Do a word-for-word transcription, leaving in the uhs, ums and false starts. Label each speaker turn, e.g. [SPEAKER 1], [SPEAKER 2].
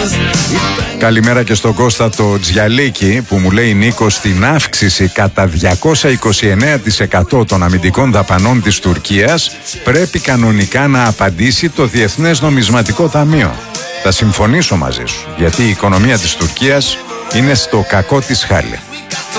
[SPEAKER 1] Καλημέρα και στον Κώστα το Τζιαλίκη που μου λέει, Νίκο, στην αύξηση κατά διακόσια είκοσι εννέα τοις εκατό των αμυντικών δαπανών της Τουρκίας πρέπει κανονικά να απαντήσει το Διεθνές Νομισματικό Ταμείο. Θα συμφωνήσω μαζί σου, γιατί η οικονομία της Τουρκίας είναι στο κακό της χάλη.